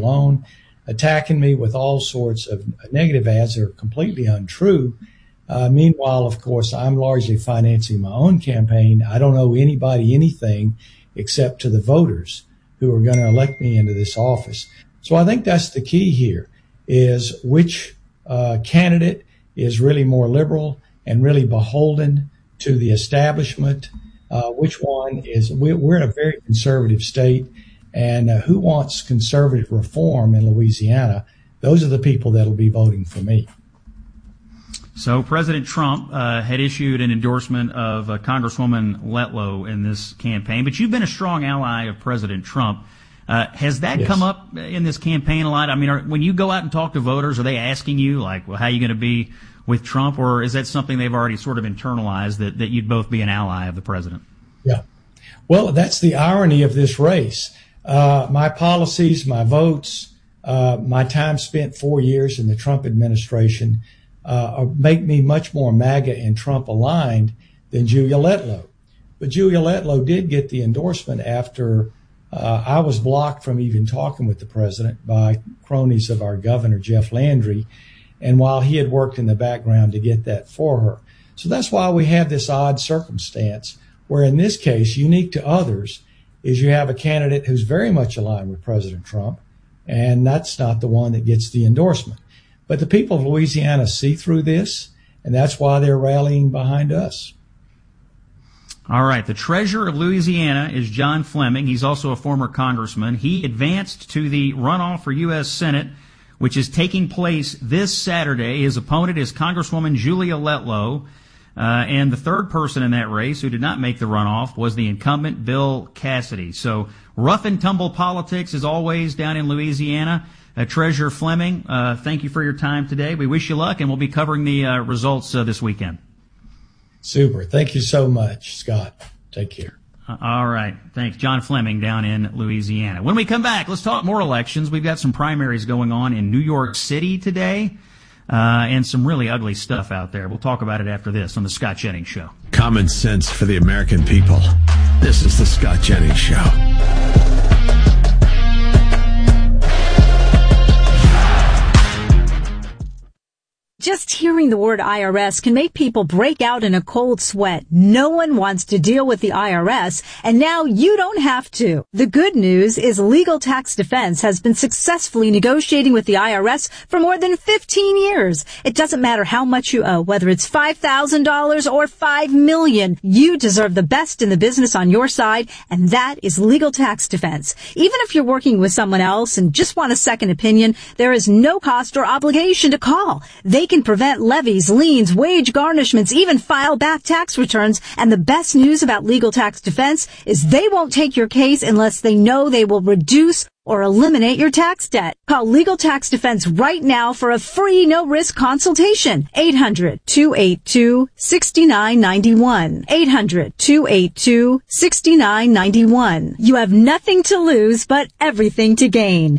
alone, attacking me with all sorts of negative ads that are completely untrue. Meanwhile, of course, I'm largely financing my own campaign. I don't owe anybody anything except to the voters who are going to elect me into this office. So I think that's the key here, is which candidate is really more liberal and really beholden to the establishment. Which one is, we're in a very conservative state, and who wants conservative reform in Louisiana? Those are the people that'll be voting for me. So President Trump had issued an endorsement of Congresswoman Letlow in this campaign, but you've been a strong ally of President Trump. Has that come up in this campaign a lot? I mean, when you go out and talk to voters, are they asking you, like, well, how are you going to be with Trump, or is that something they've already sort of internalized, that you'd both be an ally of the president? Yeah. Well, that's the irony of this race. My policies, my votes, my time spent 4 years in the Trump administration make me much more MAGA and Trump aligned than Julia Letlow. But Julia Letlow did get the endorsement after I was blocked from even talking with the president by cronies of our governor, Jeff Landry, and while he had worked in the background to get that for her. So that's why we have this odd circumstance where in this case, unique to others, is you have a candidate who's very much aligned with President Trump, and that's not the one that gets the endorsement. But the people of Louisiana see through this, and that's why they're rallying behind us. All right. The treasurer of Louisiana is John Fleming. He's also a former congressman. He advanced to the runoff for U.S. Senate, which is taking place this Saturday. His opponent is Congresswoman Julia Letlow. And the third person in that race who did not make the runoff was the incumbent Bill Cassidy. So rough and tumble politics as always down in Louisiana. Treasurer Fleming, thank you for your time today. We wish you luck, and we'll be covering the results this weekend. Super. Thank you so much, Scott. Take care. All right. Thanks. John Fleming down in Louisiana. When we come back, let's talk more elections. We've got some primaries going on in New York City today, and some really ugly stuff out there. We'll talk about it after this on the Scott Jennings Show. Common sense for the American people. This is the Scott Jennings Show. Just hearing the word IRS can make people break out in a cold sweat. No one wants to deal with the IRS, and now you don't have to. The good news is Legal Tax Defense has been successfully negotiating with the IRS for more than 15 years. It doesn't matter how much you owe, whether it's $5,000 or $5 million. You deserve the best in the business on your side, and that is Legal Tax Defense. Even if you're working with someone else and just want a second opinion, there is no cost or obligation to call. They can prevent levies, liens, wage garnishments, even file back tax returns. And the best news about Legal Tax Defense is they won't take your case unless they know they will reduce or eliminate your tax debt. Call Legal Tax Defense right now for a free no-risk consultation. 800-282-6991. 800-282-6991. You have nothing to lose but everything to gain.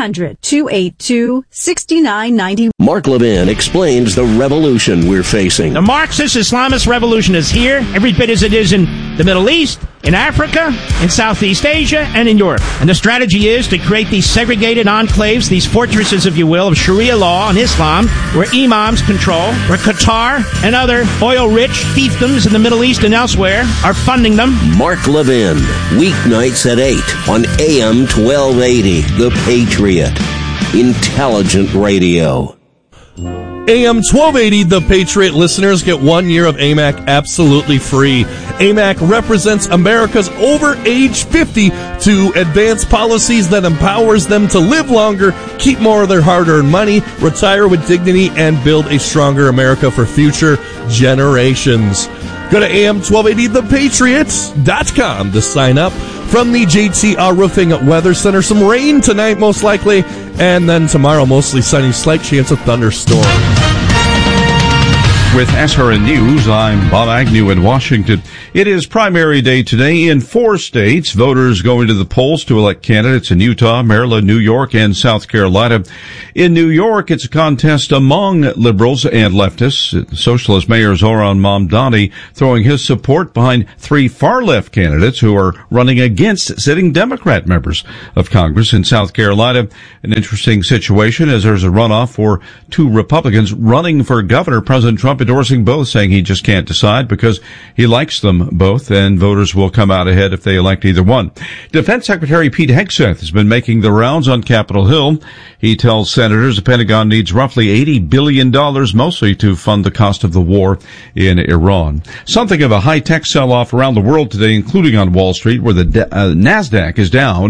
800-282-6991. Mark Levin explains the revolution we're facing. The Marxist Islamist revolution is here, every bit as it is in the Middle East, in Africa, in Southeast Asia, and in Europe. And the strategy is to create these segregated enclaves, these fortresses, if you will, of Sharia law and Islam, where imams control, where Qatar and other oil-rich fiefdoms in the Middle East and elsewhere are funding them. Mark Levin, weeknights at 8 on AM 1280, The Patriot. Intelligent radio. AM 1280, The Patriot listeners get 1 year of AMAC absolutely free. AMAC represents America's over age 50 to advance policies that empowers them to live longer, keep more of their hard-earned money, retire with dignity, and build a stronger America for future generations. Go to am1280thepatriots.com to sign up. From the JTR Roofing Weather Center, some rain tonight most likely, and then tomorrow mostly sunny, slight chance of thunderstorm. With SRN News, I'm Bob Agnew in Washington. It is primary day today in 4 states. Voters going to the polls to elect candidates in Utah, Maryland, New York, and South Carolina. In New York, it's a contest among liberals and leftists. Socialist Mayor Zoran Mamdani throwing his support behind 3 far-left candidates who are running against sitting Democrat members of Congress. In South Carolina, an interesting situation as there's a runoff for 2 Republicans running for governor. President Trump endorsing both, saying he just can't decide because he likes them both, and voters will come out ahead if they elect either one. Defense Secretary Pete Hegseth has been making the rounds on Capitol Hill. He tells senators the Pentagon needs roughly $80 billion, mostly to fund the cost of the war in Iran. Something of a high-tech sell-off around the world today, including on Wall Street, where the NASDAQ is down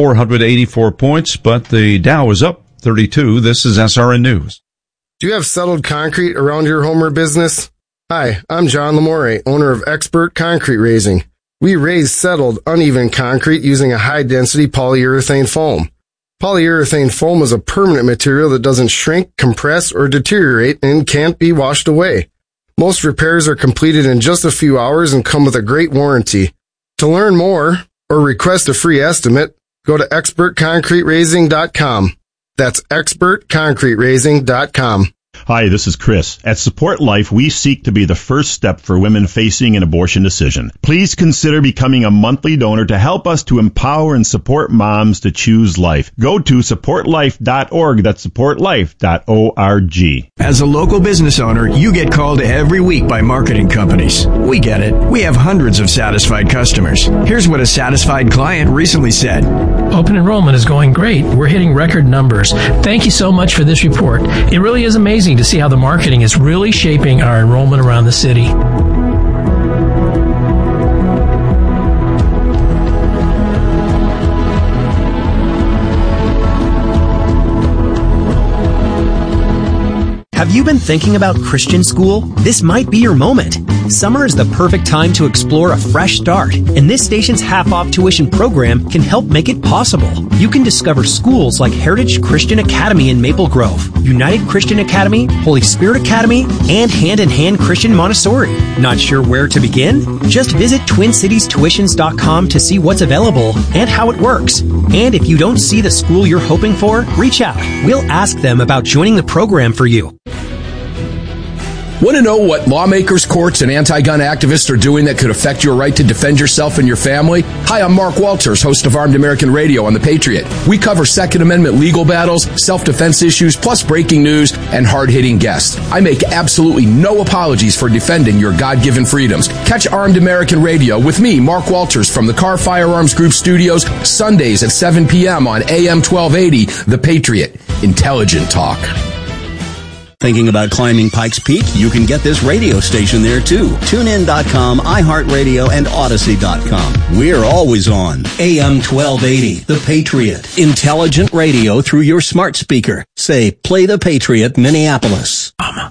484 points, but the Dow is up 32. This is SRN News. Do you have settled concrete around your home or business? Hi, I'm John Lamore, owner of Expert Concrete Raising. We raise settled, uneven concrete using a high-density polyurethane foam. Polyurethane foam is a permanent material that doesn't shrink, compress, or deteriorate and can't be washed away. Most repairs are completed in just a few hours and come with a great warranty. To learn more or request a free estimate, go to expertconcreteraising.com. That's expertconcreteraising.com. Hi, this is Chris. At Support Life, we seek to be the first step for women facing an abortion decision. Please consider becoming a monthly donor to help us to empower and support moms to choose life. Go to supportlife.org. That's supportlife.org. As a local business owner, you get called every week by marketing companies. We get it. We have hundreds of satisfied customers. Here's what a satisfied client recently said. Open enrollment is going great. We're hitting record numbers. Thank you so much for this report. It really is amazing to see how the marketing is really shaping our enrollment around the city. Have you been thinking about Christian school? This might be your moment. Summer is the perfect time to explore a fresh start, and this station's half-off tuition program can help make it possible. You can discover schools like Heritage Christian Academy in Maple Grove, United Christian Academy, Holy Spirit Academy, and Hand in Hand Christian Montessori. Not sure where to begin? Just visit TwinCitiesTuitions.com to see what's available and how it works. And if you don't see the school you're hoping for, reach out. We'll ask them about joining the program for you. Want to know what lawmakers, courts, and anti-gun activists are doing that could affect your right to defend yourself and your family? Hi, I'm Mark Walters, host of Armed American Radio on The Patriot. We cover Second Amendment legal battles, self-defense issues, plus breaking news and hard-hitting guests. I make absolutely no apologies for defending your God-given freedoms. Catch Armed American Radio with me, Mark Walters, from the Carr Firearms Group studios, Sundays at 7 p.m. on AM 1280, The Patriot. Intelligent talk. Thinking about climbing Pikes Peak? You can get this radio station there too. TuneIn.com, iHeartRadio, and Odyssey.com. We're always on. AM 1280, The Patriot. Intelligent radio through your smart speaker. Say, play The Patriot, Minneapolis.